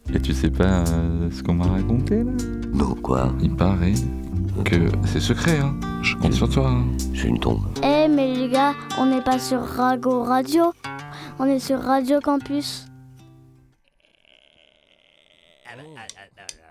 Et tu sais pas ce qu'on m'a raconté là? Non, quoi? Il paraît que c'est secret, hein. Je compte sur toi. Hein. C'est une tombe. Eh mais les gars, on n'est pas sur Rago Radio, on est sur Radio Campus.